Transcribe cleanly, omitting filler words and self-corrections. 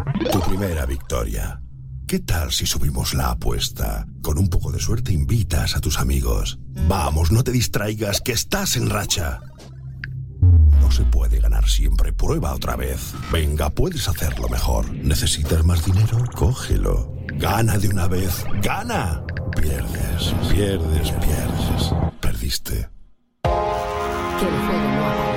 Tu primera victoria. ¿Qué tal si subimos la apuesta? Con un poco de suerte invitas a tus amigos. Vamos, no te distraigas, que estás en racha. No se puede ganar siempre, prueba otra vez. Venga, puedes hacerlo mejor. ¿Necesitas más dinero? Cógelo. Gana de una vez, gana. Pierdes. Perdiste. Que el juego no acaba.